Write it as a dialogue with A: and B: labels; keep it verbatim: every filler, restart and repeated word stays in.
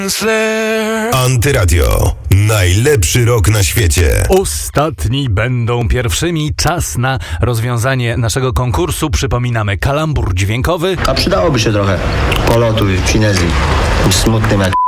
A: Antyradio. Najlepszy rok na świecie.
B: Ostatni będą pierwszymi. Czas na rozwiązanie naszego konkursu. Przypominamy, kalambur dźwiękowy.
C: A przydałoby się trochę polotu w Cinezji. Smutnym jak